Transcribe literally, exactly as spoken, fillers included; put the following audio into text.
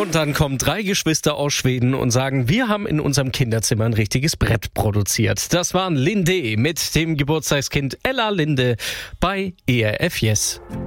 Und dann kommen drei Geschwister aus Schweden und sagen, wir haben in unserem Kinderzimmer ein richtiges Brett produziert. Das waren Linde mit dem Geburtstagskind Ella Linde bei E R F Yes.